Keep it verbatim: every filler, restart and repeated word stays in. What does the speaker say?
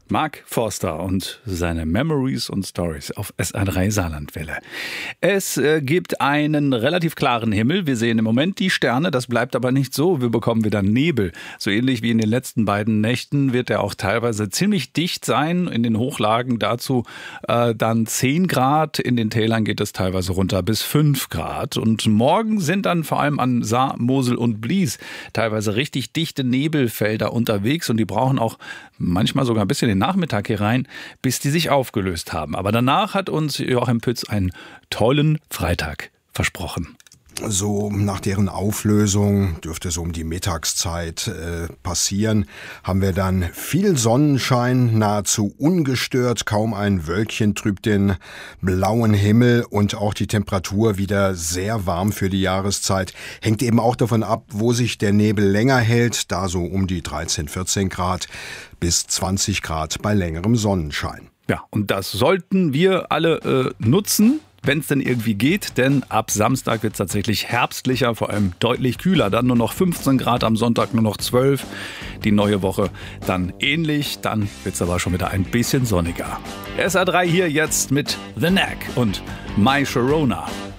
Mark Forster und seine Memories und Stories auf S R drei Saarlandwelle. Es äh, gibt einen relativ klaren Himmel. Wir sehen im Moment die Sterne. Das bleibt aber nicht so. Wir bekommen wieder Nebel. So ähnlich wie in den letzten beiden Nächten wird er auch teilweise ziemlich dicht sein. In den Hochlagen dazu äh, dann zehn Grad. In den Tälern geht es teilweise runter bis fünf Grad. Und morgen sind dann vor allem an Saar, Mosel und Blies teilweise richtig dichte Nebelfelder unterwegs. Und die brauchen auch manchmal sogar ein bisschen den Nachmittag hier rein, bis die sich aufgelöst haben. Aber danach hat uns Joachim Pütz einen tollen Freitag versprochen. So nach deren Auflösung, dürfte so um die Mittagszeit äh, passieren, haben wir dann viel Sonnenschein, nahezu ungestört, kaum ein Wölkchen trübt den blauen Himmel und auch die Temperatur wieder sehr warm für die Jahreszeit. Hängt eben auch davon ab, wo sich der Nebel länger hält, da so um die dreizehn, vierzehn Grad bis zwanzig Grad bei längerem Sonnenschein. Ja, und das sollten wir alle äh, nutzen, wenn es denn irgendwie geht, denn ab Samstag wird es tatsächlich herbstlicher, vor allem deutlich kühler. Dann nur noch fünfzehn Grad, am Sonntag nur noch zwölf. Die neue Woche dann ähnlich, dann wird es aber schon wieder ein bisschen sonniger. S R drei hier jetzt mit The Knack und My Sharona.